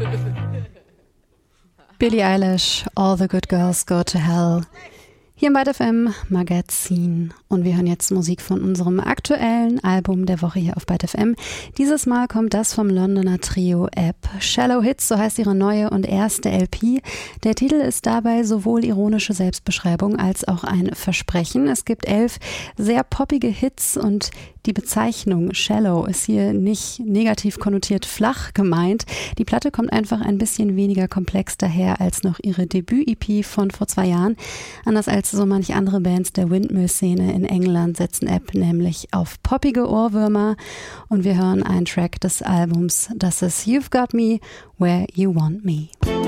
Billie Eilish, All the Good Girls Go to Hell. Hier im Byte FM Magazin. Und wir hören jetzt Musik von unserem aktuellen Album der Woche hier auf Byte FM. Dieses Mal kommt das vom Londoner Trio App. Shallow Hits, so heißt ihre neue und erste LP. Der Titel ist dabei sowohl ironische Selbstbeschreibung als auch ein Versprechen. Es gibt 11 sehr poppige Hits und die Bezeichnung Shallow ist hier nicht negativ konnotiert flach gemeint. Die Platte kommt einfach ein bisschen weniger komplex daher als noch ihre Debüt-EP von vor 2 Jahren. Anders als so manch andere Bands der Windmill-Szene in England setzen App nämlich auf poppige Ohrwürmer. Und wir hören einen Track des Albums. Das ist You've Got Me Where You Want Me.